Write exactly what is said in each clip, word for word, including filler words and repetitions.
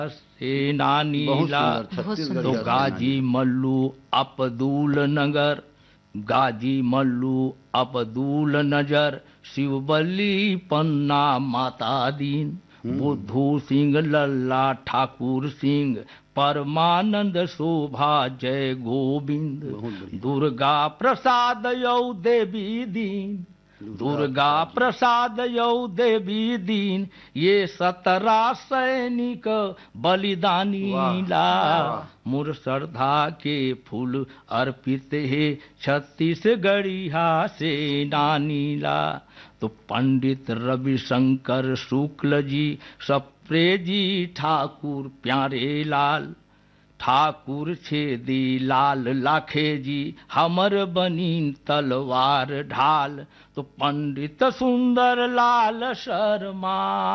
सेना नीला तो गाजी मल्लू अपदूल नगर, गाजी मल्लू अपदूल नजर, शिवबल्ली पन्ना माता दीन, बुद्धू सिंह लल्ला ठाकुर सिंह, परमानंद शोभा जय गोविंद, दुर्गा प्रसाद यौ देवी दीन, दुर्गा प्रसाद यौ देवी दीन, ये सतरा सैनिक बलिदानी ला, मुर श्रद्धा के फूल अर्पित है छत्तीसगढ़िया सेना नीला। तो पंडित रविशंकर शुक्ल जी, सप्रे जी ठाकुर प्यारे लाल, ठाकुर छेदी लाल लाखे जी, हमर बनीन तलवार ढाल। तो पंडित सुंदर लाल शर्मा,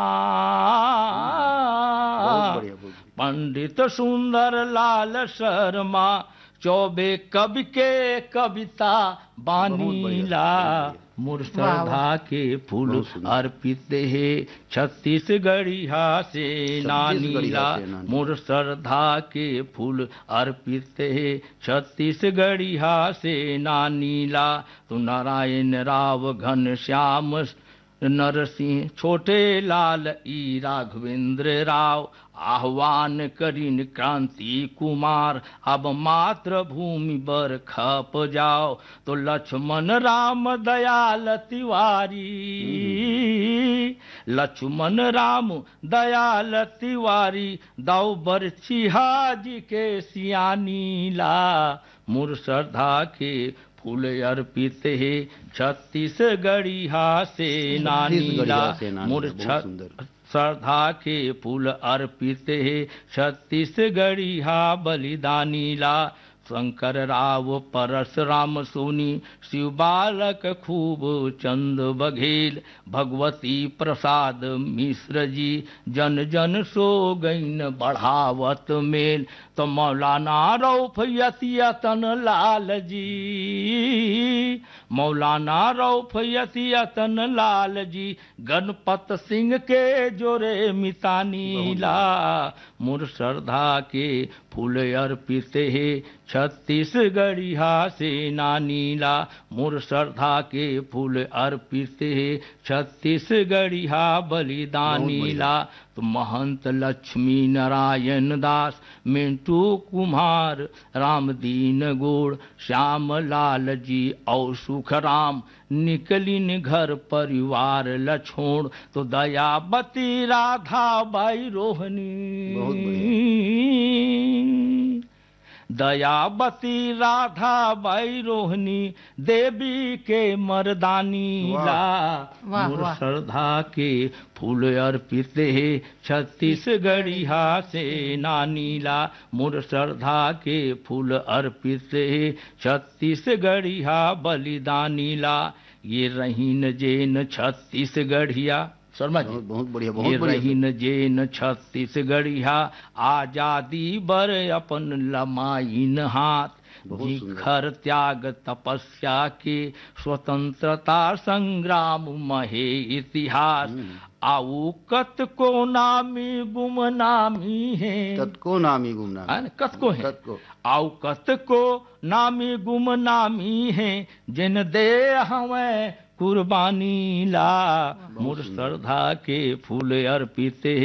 पंडित सुंदर लाल शर्मा, चौबे कवि के कविता बानीला, मुर श्रद्धा के फूल अर्पित है छत्तीसगढ़िया सेना नीला, मुर श्रद्धा के फूल अर्पित है छत्तीसगढ़िया सेना नीला। तो नारायण राव घनश्याम नरसिंह, छोटे लाल ई राघवेंद्र राव, आह्वान करीन क्रांति कुमार, अब मातृभूमि बर खप जाओ। तो लक्ष्मण राम दयाल तिवारी, लक्ष्मण राम दयाल तिवारी, दाऊ बरछिहा जी के सियानीला, मुर श्रद्धा के फूल अर्पित है छत्तीसगढ़िया सेना नीला, मुर श्रद्धा के फूल अर्पित है छत्तीसगढ़िया बलिदानीला। शंकर राव परशुराम सोनी, शिव बालक खूब चंद बघेल, भगवती प्रसाद मिश्र जी, जन जन सो गईन बढ़ावत मेल। तो मौलाना रऊफ यतियतन लाल जी, मौलाना रऊफ यतियतन लाल जी, गणपत सिंह के जोरे मितानीला, मुर श्रद्धा के फूल अर्पित है छत्तीसगढ़िया सेना नीला, मुर श्रद्धा के फूल अर्पित है छत्तीसगढ़िया बलिदानीला। तो महंत लक्ष्मी नारायण दास, मिंटू कुमार, रामदीन गोड़, श्याम लाल जी और सुखराम, निकलिन घर परिवार लछोड़। तो दयावती राधा बाई रोहनी, दयावती राधा बाई रोहनी, देवी के मर्दानी ला, मुर श्रद्धा के फूल अर्पित है छत्तीसगढ़िया सेना नीला, मुर श्रद्धा के फूल अर्पित है छत्तीसगढ़िया बलिदानीला। ये रहीन जैन छत्तीसगढ़िया, शर्मा जी बहुत बढ़िया, बहुत बढ़िया। रहीन जैन छत्तीसगढ़िया, आजादी बर अपन लमाइन हाथ, जिखर त्याग तपस्या के स्वतंत्रता संग्राम महे इतिहास। आऊ कत को नामी गुमनामी है, कत को नामी गुमनामी, कत को है, आऊ कत को नामी गुमनामी है, जिन दे हमें कुर्बानी ला, मुर श्रद्धा के फूल अर्पित